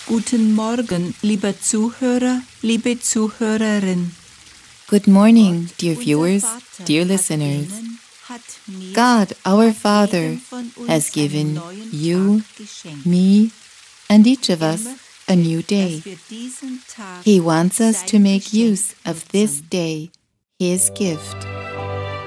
Guten Morgen, lieber Zuhörer, liebe Zuhörerin. Good morning, dear viewers, dear listeners. God, our Father, has given you, me, and each of us a new day. He wants us to make use of this day, His gift.